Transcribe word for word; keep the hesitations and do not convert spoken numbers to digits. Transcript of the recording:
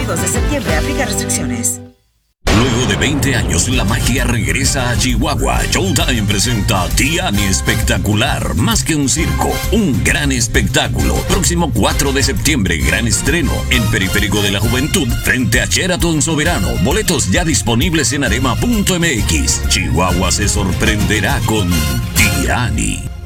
dos de septiembre. Aplica restricciones. Luego de veinte años, la magia regresa a Chihuahua. Showtime presenta Tiani Espectacular, más que un circo, un gran espectáculo. Próximo cuatro de septiembre, gran estreno en Periférico de la Juventud, frente a Sheraton Soberano. Boletos ya disponibles en arema punto m x. Chihuahua se sorprenderá con Tiani.